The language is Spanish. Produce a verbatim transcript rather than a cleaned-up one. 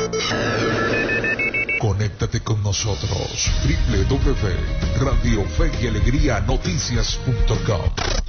Conéctate con nosotros. doble u doble u doble u punto radio fe y alegría noticias punto com.